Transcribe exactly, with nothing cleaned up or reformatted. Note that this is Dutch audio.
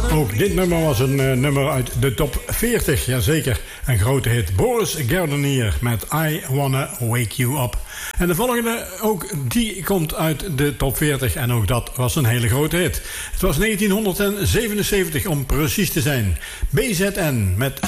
Ook dit nummer was een uh, nummer uit de top veertig, jazeker. Een grote hit. Boris Gardiner met I Wanna Wake You Up. En de volgende, ook die komt uit de top veertig en ook dat was een hele grote hit. Het was negentienhonderdzevenenzeventig om precies te zijn. B Z N met